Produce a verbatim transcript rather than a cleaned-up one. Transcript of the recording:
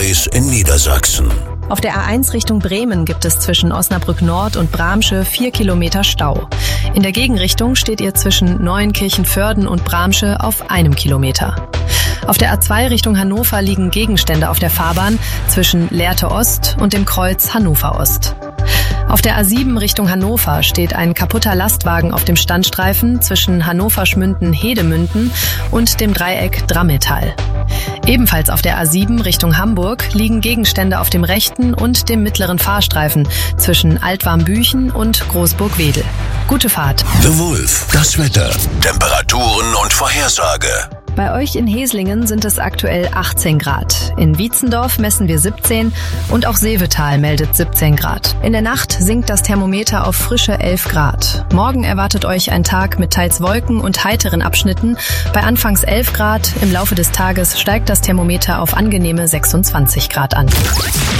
Highways in Niedersachsen. Auf der A eins Richtung Bremen gibt es zwischen Osnabrück Nord und Bramsche vier Kilometer Stau. In der Gegenrichtung steht ihr zwischen Neuenkirchen-Vörden und Bramsche auf einem Kilometer. Auf der A zwei Richtung Hannover liegen Gegenstände auf der Fahrbahn zwischen Lehrte Ost und dem Kreuz Hannover Ost. Auf der A sieben Richtung Hannover steht ein kaputter Lastwagen auf dem Standstreifen zwischen Hannover-Schmünden-Hedemünden und dem Dreieck Drammetal. Ebenfalls auf der A sieben Richtung Hamburg liegen Gegenstände auf dem rechten und dem mittleren Fahrstreifen zwischen Altwarmbüchen und Großburg-Wedel. Gute Fahrt. The Wolf. Das Wetter, Temperaturen und Vorhersage. Bei euch in Heslingen sind es aktuell achtzehn Grad. In Wietzendorf messen wir siebzehn und auch Seevetal meldet siebzehn Grad. In der Nacht sinkt das Thermometer auf frische elf Grad. Morgen erwartet euch ein Tag mit teils Wolken und heiteren Abschnitten. Bei anfangs elf Grad, im Laufe des Tages steigt das Thermometer auf angenehme sechsundzwanzig Grad an.